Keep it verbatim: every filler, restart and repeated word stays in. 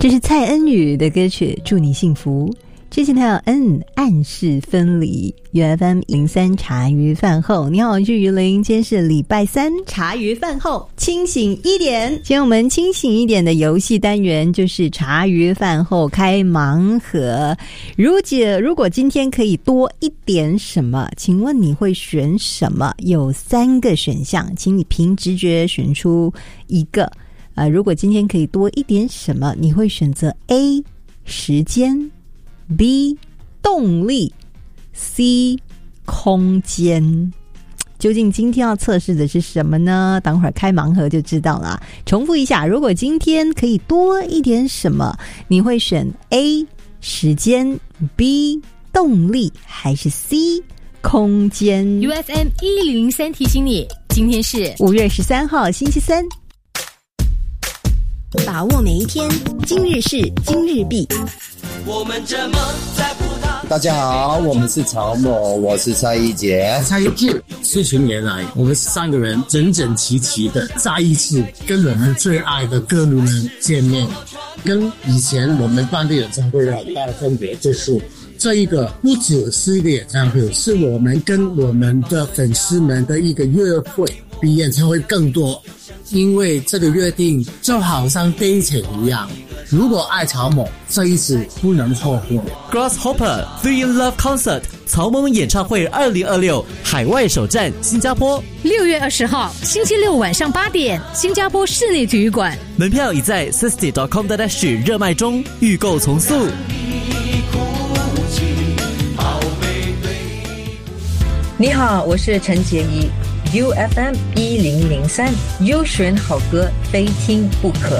这是蔡恩宇的歌曲《祝你幸福》。之前他有嗯暗示分离。 U F M 零三茶余饭后，你好，我是于玲，今天是礼拜三，茶余饭后清醒一点。今天我们清醒一点的游戏单元就是茶余饭后开盲盒。如果如果今天可以多一点什么，请问你会选什么？有三个选项，请你凭直觉选出一个。呃，如果今天可以多一点什么，你会选择 A 时间， B 动力， C 空间。究竟今天要测试的是什么呢？等会儿开盲盒就知道了。重复一下，如果今天可以多一点什么，你会选 A 时间， B 动力，还是 C 空间？ U F M 一零零三提醒你，今天是五月十三号星期三。 把握每一天，今日事今日毕。 我们这么在乎他。 大家好，我们是曹某，我是蔡一杰。 蔡一杰，四十年来，我们三个人整整齐齐的再一次跟我们最爱的歌迷们见面。跟以前我们办的演唱会的很大的分别就是，这一个不只是一个演唱会，是我们跟我们的粉丝们的一个约会，比演唱会更多。因为这个约定就好像 dating 一样，如果爱曹某，这一次不能错过。 Grasshopper Three in Love Concert 曹萌演唱会二零二六海外首站新加坡， 六月二十号星期六晚上八点，新加坡室内体育馆， 门票已在 sixty dot com dot s g 热卖中，预购从速。 你好，我是陈洁仪。U F M 一零零三，优选好歌，非听不可。